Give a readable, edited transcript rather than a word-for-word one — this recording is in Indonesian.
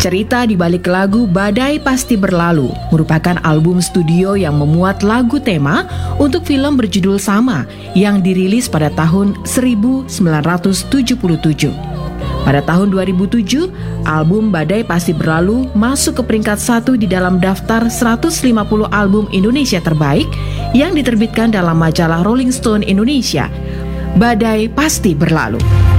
Cerita di balik lagu Badai Pasti Berlalu merupakan album studio yang memuat lagu tema untuk film berjudul sama yang dirilis pada tahun 1977. Pada tahun 2007, album Badai Pasti Berlalu masuk ke peringkat 1 di dalam daftar 150 album Indonesia terbaik yang diterbitkan dalam majalah Rolling Stone Indonesia. Badai Pasti Berlalu.